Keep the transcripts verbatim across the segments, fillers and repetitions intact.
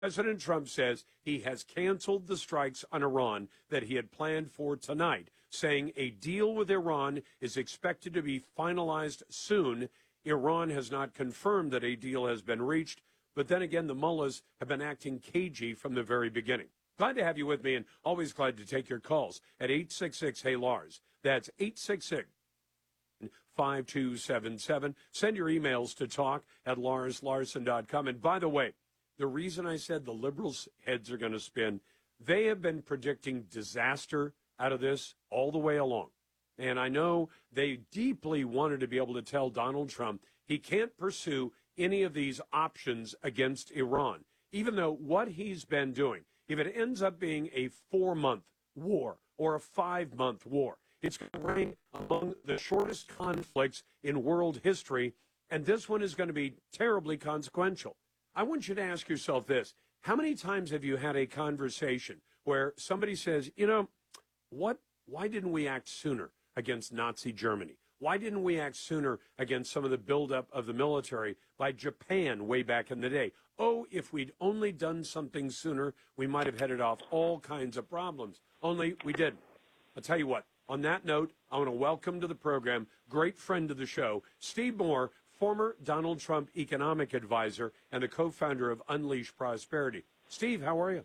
President Trump says he has canceled the strikes on Iran that he had planned for tonight, saying a deal with Iran is expected to be finalized soon. Iran has not confirmed that a deal has been reached, but then again, the mullahs have been acting cagey from the very beginning. Glad to have you with me, and always glad to take your calls at eight six six, hey Lars. That's eight six six, five two seven seven. Send your emails to talk at lars larson dot com. And by the way, the reason I said the liberals' heads are going to spin, they have been predicting disaster out of this all the way along. And I know they deeply wanted to be able to tell Donald Trump he can't pursue any of these options against Iran, even though what he's been doing, if it ends up being a four-month war or a five-month war, it's going to rank among the shortest conflicts in world history, and this one is going to be terribly consequential. I want you to ask yourself this. How many times have you had a conversation where somebody says, you know, what? Why didn't we act sooner against Nazi Germany? Why didn't we act sooner against some of the buildup of the military by Japan way back in the day? Oh, if we'd only done something sooner, we might have headed off all kinds of problems. Only we didn't. I'll tell you what, on that note, I want to welcome to the program, great friend of the show, Steve Moore, former Donald Trump economic advisor and the co-founder of Unleash Prosperity. Steve, how are you?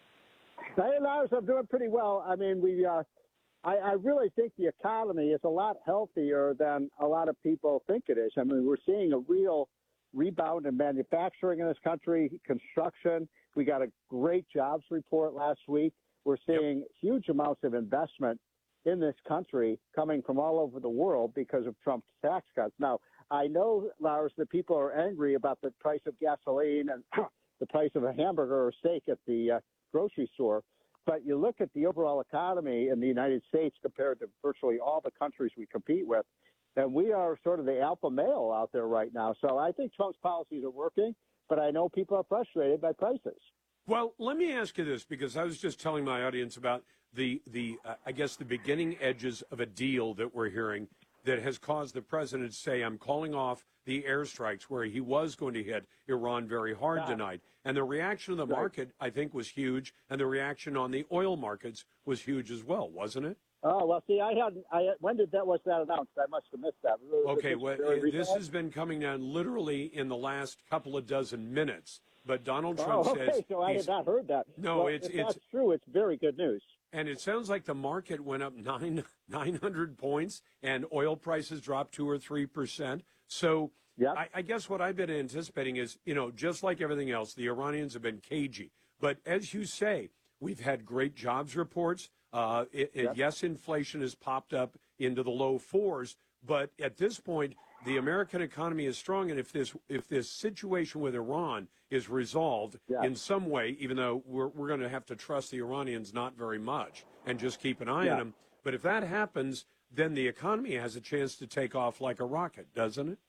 Hey, Lars, I'm doing pretty well. I mean, we, uh, I, I really think the economy is a lot healthier than a lot of people think it is. I mean, we're seeing a real rebound in manufacturing in this country, construction. We got a great jobs report last week. We're seeing yep. huge amounts of investment in this country coming from all over the world because of Trump's tax cuts. Now, I know, Lars, that people are angry about the price of gasoline and the price of a hamburger or steak at the uh, grocery store. But you look at the overall economy in the United States compared to virtually all the countries we compete with, and we are sort of the alpha male out there right now. So I think Trump's policies are working, but I know people are frustrated by prices. Well, let me ask you this, because I was just telling my audience about the, the uh, I guess, the beginning edges of a deal that we're hearing that has caused the president to say, I'm calling off the airstrikes, where he was going to hit Iran very hard yeah. tonight. And the reaction of the right. market, I think, was huge. And the reaction on the oil markets was huge as well, wasn't it? Oh, well, see, I hadn't, I, when did that, was that announced? I must have missed that. Okay, well, this has been coming down literally in the last couple of dozen minutes. But Donald Trump oh, okay, says... so I had not heard that. No, well, it's... if it's that's true, it's very good news. And it sounds like the market went up nine nine hundred points, and oil prices dropped two or three percent. So yep. I, I guess what I've been anticipating is, you know, just like everything else, the Iranians have been cagey. But as you say, we've had great jobs reports. Uh, it, yep. it, yes, inflation has popped up into the low fours, but at this point, the American economy is strong, and if this if this situation with Iran is resolved yeah. in some way, even though we're we're going to have to trust the Iranians not very much and just keep an eye yeah. on them, but if that happens, then the economy has a chance to take off like a rocket, doesn't it?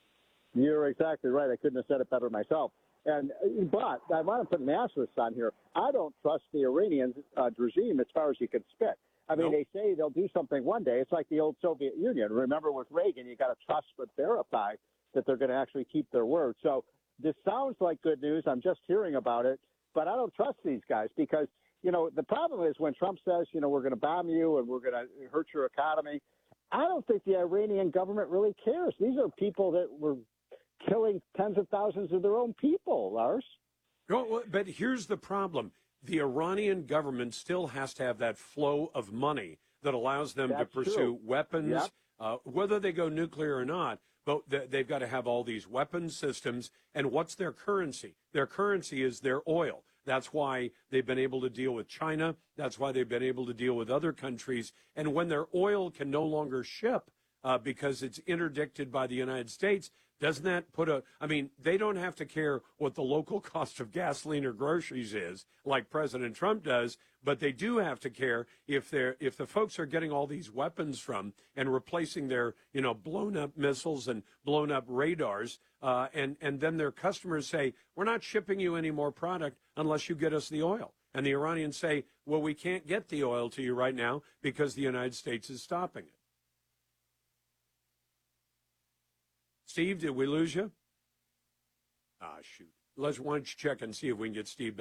You're exactly right. I couldn't have said it better myself. And but I want to put an asterisk on here. I don't trust the Iranian uh, regime as far as you can spit. I mean, nope. they say they'll do something one day. It's like the old Soviet Union. Remember with Reagan, you got to trust but verify that they're going to actually keep their word. So this sounds like good news. I'm just hearing about it, but I don't trust these guys because, you know, the problem is when Trump says, you know, we're going to bomb you and we're going to hurt your economy, I don't think the Iranian government really cares. These are people that were killing tens of thousands of their own people, Lars. Oh, but here's the problem. The Iranian government still has to have that flow of money that allows them That's to pursue true. weapons, yep. uh, whether they go nuclear or not. But they've got to have all these weapons systems. And what's their currency? Their currency is their oil. That's why they've been able to deal with China. That's why they've been able to deal with other countries. And when their oil can no longer ship uh, because it's interdicted by the United States, doesn't that put a, I mean, they don't have to care what the local cost of gasoline or groceries is, like President Trump does, but they do have to care if they're, if the folks are getting all these weapons from and replacing their, you know, blown up missiles and blown up radars, uh, and, and then their customers say, we're not shipping you any more product unless you get us the oil. And the Iranians say, well, we can't get the oil to you right now because the United States is stopping it. Steve, did we lose you? Ah, shoot. let's why don't you check and see if we can get Steve back.